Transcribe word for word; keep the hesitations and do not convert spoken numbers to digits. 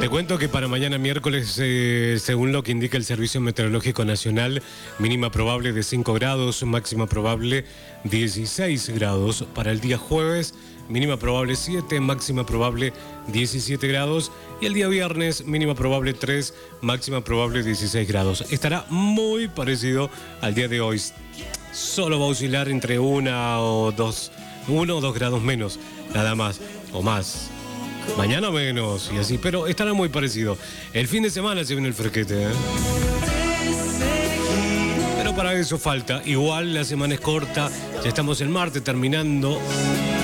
Te cuento que para mañana miércoles, eh, según lo que indica el Servicio Meteorológico Nacional, mínima probable de cinco grados, máxima probable dieciséis grados. Para el día jueves, mínima probable siete, máxima probable diecisiete grados. Y el día viernes, mínima probable tres, máxima probable dieciséis grados. Estará muy parecido al día de hoy. Solo va a oscilar entre una o dos, uno o dos grados menos, nada más, o más. Mañana menos y así, pero estará muy parecido. El fin de semana se viene el fresquete, ¿eh? Pero para eso falta. Igual la semana es corta, ya estamos el martes terminando.